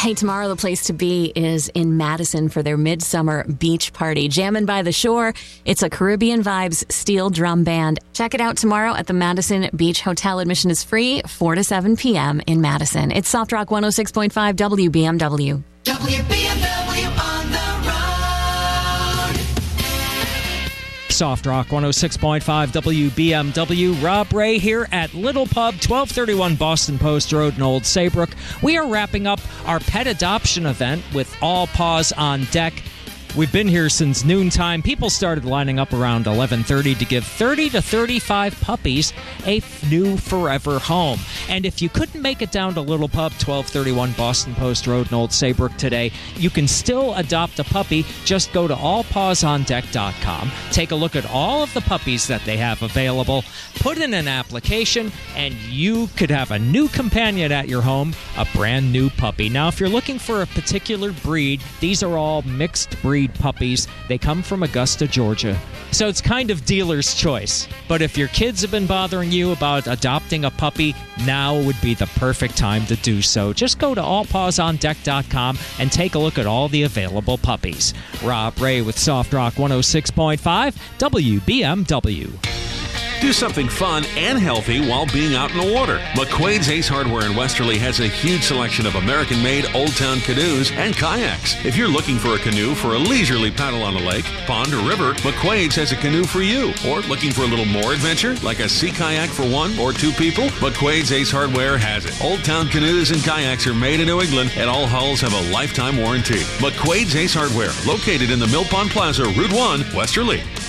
Hey, tomorrow the place to be is in Madison for their midsummer beach party. Jammin' by the Shore. It's a Caribbean Vibes steel drum band. Check it out tomorrow at the Madison Beach Hotel. Admission is free, 4 to 7 p.m. in Madison. It's Soft Rock 106.5 WBMW. WBMW on the road. Soft Rock 106.5 WBMW. Rob Ray here at Little Pub, 1231 Boston Post Road in Old Saybrook. We are wrapping up our pet adoption event with All Paws on Deck. We've been here since noontime. People started lining up around 11:30 to give 30 to 35 puppies a new forever home. And if you couldn't make it down to Little Pub, 1231 Boston Post Road in Old Saybrook today, you can still adopt a puppy. Just go to allpawsondeck.com. Take a look at all of the puppies that they have available. Put in an application, and you could have a new companion at your home, a brand new puppy. Now, if you're looking for a particular breed, these are all mixed breed puppies. They come from Augusta, Georgia. So it's kind of dealer's choice. But if your kids have been bothering you about adopting a puppy, now would be the perfect time to do so. Just go to allpawsondeck.com and take a look at all the available puppies. Rob Ray with Soft Rock 106.5 WBMW. Do something fun and healthy while being out in the water. McQuaid's Ace Hardware in Westerly has a huge selection of American-made Old Town canoes and kayaks. If you're looking for a canoe for a leisurely paddle on a lake, pond, or river, McQuaid's has a canoe for you. Or looking for a little more adventure, like a sea kayak for 1 or 2 people? McQuaid's Ace Hardware has it. Old Town canoes and kayaks are made in New England, and all hulls have a lifetime warranty. McQuaid's Ace Hardware, located in the Mill Pond Plaza, Route 1, Westerly.